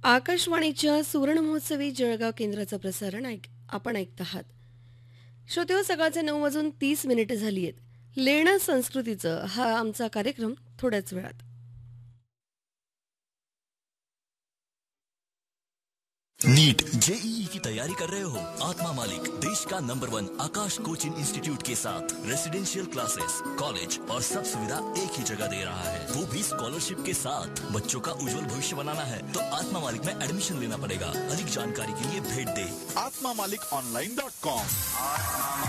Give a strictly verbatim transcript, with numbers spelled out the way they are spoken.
आकाशवाणीच्या सुवर्ण महोत्सवी जळगाव केंद्राचं प्रसारण ऐक आपण ऐकत आहात. श्रोतेहो, सकाळचे नऊ वाजून तीस मिनिटं झाली आहेत. लेणं संस्कृतीचं हा आमचा कार्यक्रम थोड्याच वेळात. नीट जेईई की तैयारी कर रहे हो? आत्मा मालिक देश का नंबर वन आकाश कोचिंग इंस्टीट्यूट के साथ रेसिडेंशियल क्लासेस, कॉलेज और सब सुविधा एक ही जगह दे रहा है, वो भी स्कॉलरशिप के साथ. बच्चों का उज्जवल भविष्य बनाना है तो आत्मा मालिक में एडमिशन लेना पड़ेगा. अधिक जानकारी के लिए भेंट दे आत्मा मालिक ऑनलाइन डॉट कॉम.